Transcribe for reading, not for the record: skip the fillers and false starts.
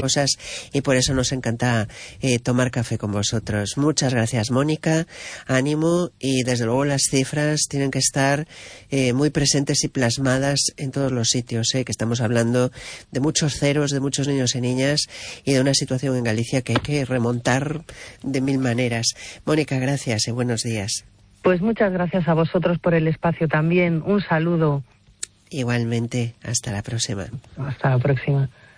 cosas, y por eso nos encanta tomar café con vosotros. Muchas gracias, Mónica, ánimo, y desde luego las cifras tienen que estar muy presentes y plasmadas en todos los sitios, que estamos hablando de muchos ceros, de muchos niños y niñas, y de una situación en Galicia que hay que remontar de mil maneras. Mónica, gracias y buenos días. Pues muchas gracias a vosotros por el espacio también. Un saludo. Igualmente, hasta la próxima. Hasta la próxima.